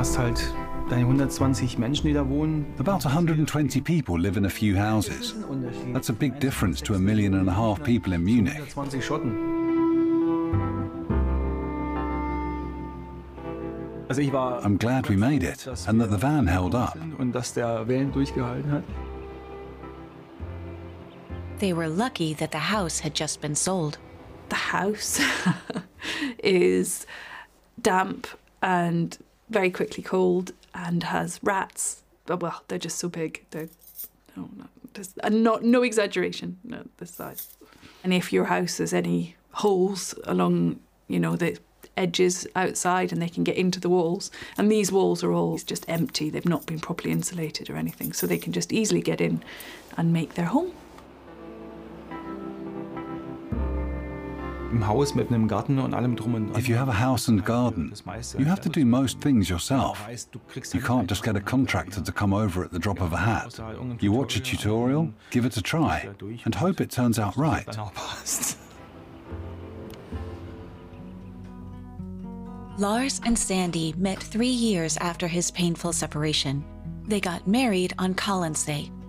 hast halt deine 120 Menschen, die da wohnen. About 120 people live in a few houses. That's a big difference to 1.5 million people in Munich. 120 Schotten. Also ich war I'm glad we made it and that the van held up. und dass der Van durchgehalten hat. They were lucky that the house had just been sold. The house is damp and very quickly cold and has rats. Well, they're just so big. They're no exaggeration, no, this size. And if your house has any holes along, the edges outside and they can get into the walls, and these walls are all just empty, they've not been properly insulated or anything, so they can just easily get in and make their home. Im Haus mit einem Garten und allem drum und dran. If you have a house and garden, you have to do most things yourself. You can't just get a contractor to come over at the drop of a hat. You watch a tutorial, give it a try, and hope it turns out right. Lars and Sandy met 3 years after his painful separation. They got married on Collinsday,